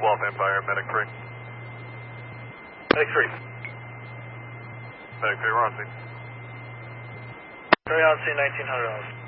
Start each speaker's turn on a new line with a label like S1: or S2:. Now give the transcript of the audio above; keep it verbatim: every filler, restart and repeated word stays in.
S1: twelve Empire, Medic three.
S2: Medic three.
S1: Medic three, we're on scene.
S2: Carry on scene nineteen hundred dollars.